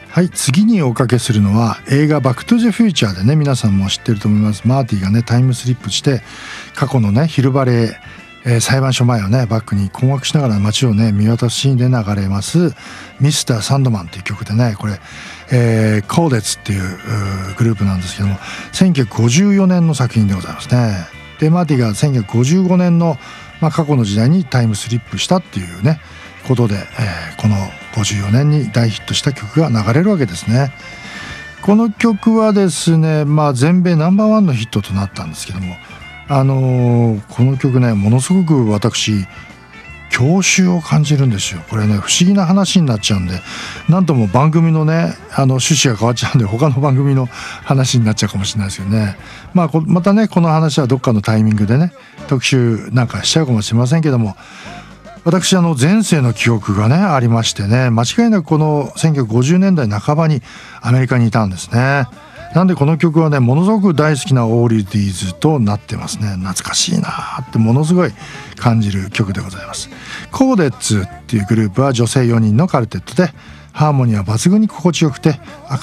はい、次におかけするのは映画バックトゥザフューチャーでね、皆さんも知ってると思います。マーティがねタイムスリップして過去のねヒルバレー、裁判所前をねバックに困惑しながら街をね見渡すシーンで流れますミスター・サンドマンっていう曲でね、これ、コーデツっていうグループなんですけども、1954年の作品でございますね。でマーティが1955年の、過去の時代にタイムスリップしたっていうねことで、この54年に大ヒットした曲が流れるわけですね。この曲はですね、全米ナンバーワンのヒットとなったんですけども、この曲ねものすごく私郷愁を感じるんですよ。これね不思議な話になっちゃうんで、なんとも番組のね趣旨が変わっちゃうんで他の番組の話になっちゃうかもしれないですよね。またねこの話はどっかのタイミングでね特集なんかしちゃうかもしれませんけども、私前世の記憶がねありましてね、間違いなくこの1950年代半ばにアメリカにいたんですね。なんでこの曲はねものすごく大好きなオールディーズとなってますね。懐かしいなってものすごい感じる曲でございます。コーデッツっていうグループは女性4人のカルテットで、ハーモニーは抜群に心地よくて